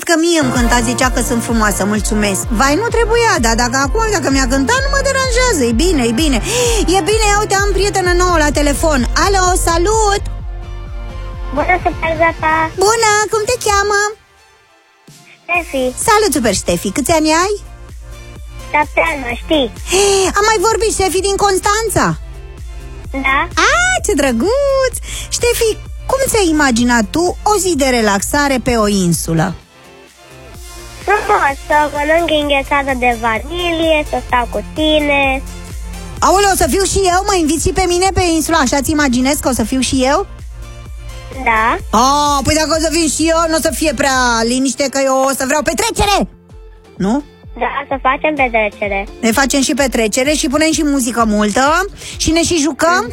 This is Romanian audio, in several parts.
cred că mie îmi cânta, zicea că sunt frumoasă, mulțumesc. Vai, nu trebuia, dar dacă mi-a cântat, nu mă deranjează, e bine, e bine. E bine, ia uite, am prietenă nouă la telefon. Alo, salut! Bună, Supergata! Bună, cum te cheamă? Ștefi. Salut, Super Ștefi, câți ani ai? 7 ani, mă știi? Am mai vorbit, Ștefi din Constanța. Da? Ce drăguț! Ștefi, cum ți-ai imaginat tu o zi de relaxare pe o insulă? Frumos, să mănânc înghețată de vanilie, să stau cu tine. Aoleu, o să fiu și eu? Mă inviți și pe mine pe insulă? Așa-ți imaginezi că o să fiu și eu? Da. Păi dacă o să fiu și eu, nu o să fie prea liniște, că eu o să vreau petrecere! Nu? Da, să facem petrecere. Ne facem și petrecere și punem și muzică multă și ne și jucăm?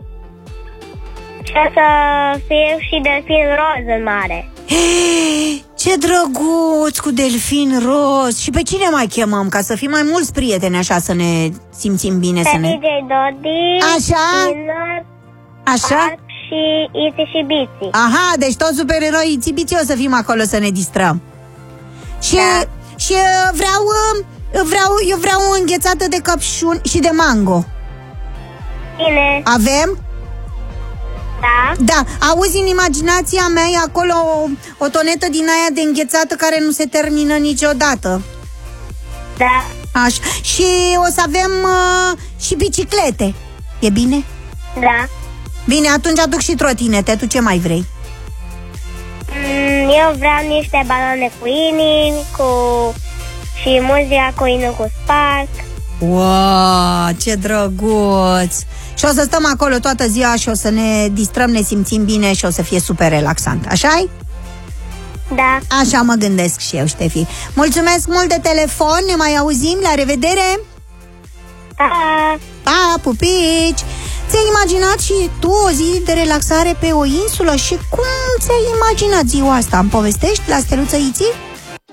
Și o să fie și delfin roz în mare. Ce drăguț cu delfin roz! Și pe cine mai chemăm? Ca să fim mai mulți prieteni, așa, să ne simțim bine. Pe să ne... DJ Dodi, Așa? Inner, Așa? Park și Iti și Bici. Aha, deci toți supereroii țibiții o să fim acolo să ne distrăm. Și, și eu vreau o înghețată de căpșuni și de mango. Bine. Avem? Da. Da, auzi, în imaginația mea e acolo o tonetă din aia de înghețată care nu se termină niciodată. Da. Așa. Și o să avem și biciclete. E bine? Da. Bine, atunci aduc și trotinete. Tu ce mai vrei? Eu vreau niște banane cu inimi, și muzica cu Inu cu Spark. Wow, ce drăguț! Și o să stăm acolo toată ziua și o să ne distrăm, ne simțim bine și o să fie super relaxant. Așa-i? Da. Așa mă gândesc și eu, Ștefi. Mulțumesc mult de telefon, ne mai auzim, la revedere! Pa! Pa, pupici! Ți-ai imaginat și tu o zi de relaxare pe o insulă? Și cum ți-ai imaginat ziua asta? Îmi povestești la Steluță Iții?